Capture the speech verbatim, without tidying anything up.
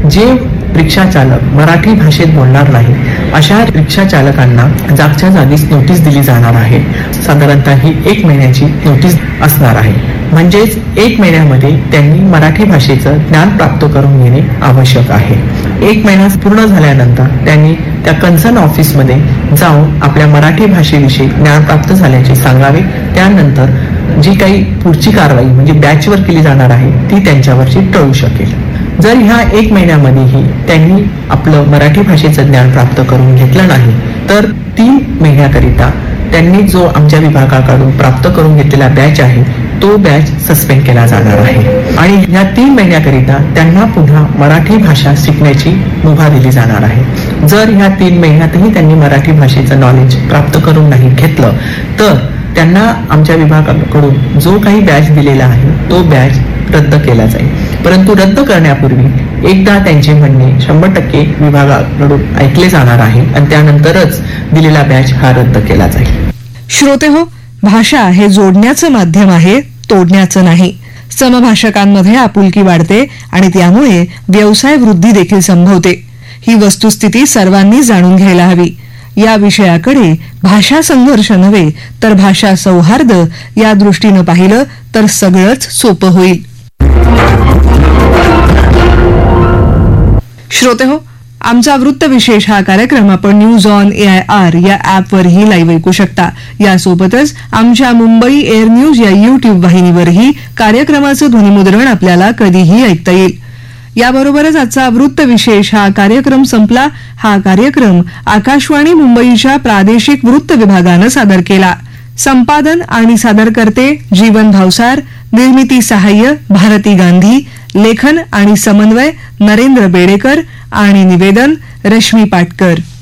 जे रिक्षा चालक मराठी भाषेत बोलणार नाही अशा रिक्षा चालकांना जागच्या जागीच नोटीस दिली जाणार आहे. साधारणतः ही एक महिन्याची नोटीस असणार आहे. म्हणजेच एक महिन्यामध्ये त्यांनी मराठी भाषेचं ज्ञान प्राप्त करून घेणे आवश्यक आहे. एक महिना पूर्ण झाल्यानंतर त्यांनी त्या कन्सर्न ऑफिसमध्ये जाऊन आपल्या मराठी भाषेविषयी ज्ञान प्राप्त झाल्याचे सांगावे. त्यानंतर जी काही पुढची कारवाई म्हणजे बॅचवर केली जाणार आहे ती त्यांच्यावरची टळू शकेल. जर ह्या एक महिन्यामध्येही त्यांनी आपलं मराठी भाषेचं ज्ञान प्राप्त करून घेतलं नाही तर तीन महिन्याकरिता त्यांनी जो आमच्या विभागाकडून प्राप्त करून घेतलेला बॅच आहे तो बॅच सस्पेंड केला जाणार आहे आणि या तीन महिन्याकरिता त्यांना पुन्हा मराठी भाषा शिकण्याची मुभा दिली जाणार आहे. जर ह्या तीन महिन्यातही त्यांनी मराठी भाषेचं नॉलेज प्राप्त करून नाही घेतलं तर त्यांना आमच्या विभागाकडून जो काही बॅच दिलेला आहे तो बॅच रद्द केला जाईल. परंतु रद्द करण्यापूर्वी एकदा त्यांचे म्हणणे शंभर टक्के विभागाकडून ऐकले जाणार आहे आणि त्यानंतरच दिलेला बॅच हा रद्द केला जाईल. श्रोते हो, भाषा हे जोडण्याचं माध्यम आहे, तोडण्याचं नाही. समभाषकांमध्ये आपुलकी वाढते आणि त्यामुळे व्यवसाय वृद्धी देखील संभवते. ही वस्तुस्थिती सर्वांनी जाणून घ्यायला हवी. या विषयाकडे भाषा संघर्ष नव्हे तर भाषा सौहार्द या दृष्टीनं पाहिलं तर सगळंच सोपं होईल. श्रोते हो, आमचा वृत्त विशेष हा कार्यक्रम आपण news on A I R या ऍपवरही लाईव्ह ऐकू शकता. यासोबतच आमच्या मुंबई एअर न्यूज या युट्यूब वाहिनीवरही कार्यक्रमाचं ध्वनिमुद्रण आपल्याला कधीही ऐकता येईल. याबरोबरच आजचा वृत्त विशेष हा कार्यक्रम संपला. हा कार्यक्रम आकाशवाणी मुंबईच्या प्रादेशिक वृत्त विभागानं सादर केला. संपादन आणि सादरकर्ते जीवन भावसार, निर्मिती सहाय्य भारती गांधी, लेखन आणि समन्वय नरेंद्र बेडेकर आणि निवेदन रश्मी पाटकर.